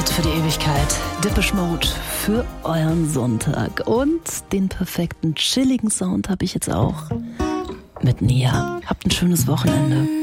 Mode für die Ewigkeit. Depeche Mode für euren Sonntag. Und den perfekten, chilligen Sound habe ich jetzt auch mit Nia. Habt ein schönes Wochenende.